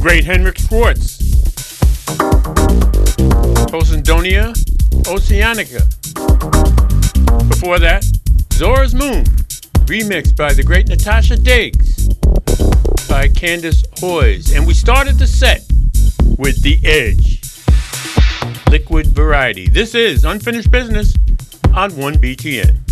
great Henrik Schwartz. Poseidon Oceanica. Before that, Zora's Moon, remixed by the great Natasha Diggs by Candace Hoyes. And we started the set with The Edge, Liquid Variety. This is Unfinished Business on 1BTN.